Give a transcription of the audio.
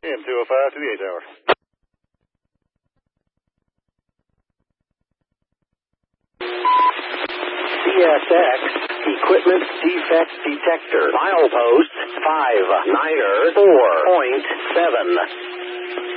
AM205 to the 8 hour. CSX Equipment Defect Detector. Milepost 59er 4.7.